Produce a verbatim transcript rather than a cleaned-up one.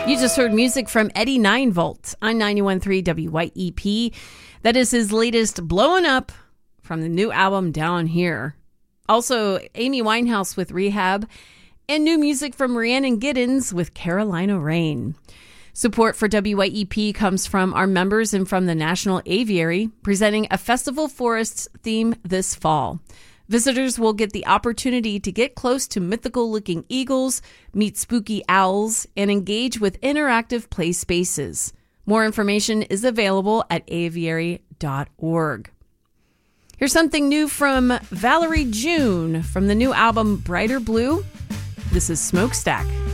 You just heard music from Eddie nine volt on ninety-one point three W Y E P. That is his latest Blowing Up from the new album Down Here. Also, Amy Winehouse with Rehab, and new music from Rhiannon Giddens with Carolina Rain. Support for W Y E P comes from our members and from the National Aviary, presenting a Festival Forests theme this fall. Visitors will get the opportunity to get close to mythical-looking eagles, meet spooky owls, and engage with interactive play spaces. More information is available at aviary dot org. Here's something new from Valerie June from the new album Brighter Blue. This is Smokestack.